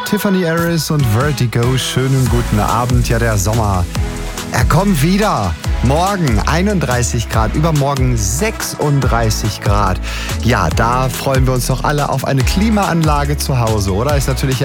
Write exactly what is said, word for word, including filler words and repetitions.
Tiffany Harris und Vertigo. Schönen guten Abend. Ja, der Sommer, er kommt wieder. Morgen einunddreißig Grad, übermorgen sechsunddreißig Grad. Ja, da freuen wir uns doch alle auf eine Klimaanlage zu Hause, oder? Ist natürlich